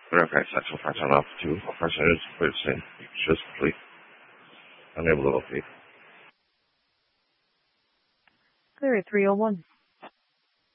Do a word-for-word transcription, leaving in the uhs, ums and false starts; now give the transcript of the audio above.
Verify sexual facts on off two. Person is witnessing. Just complete. Unable to locate. Clear at three oh one.